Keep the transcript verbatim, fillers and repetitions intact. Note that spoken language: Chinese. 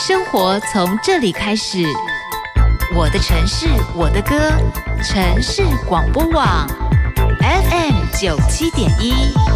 生活从这里开始，我的城市，我的歌，城市广播网 F M 九七点一。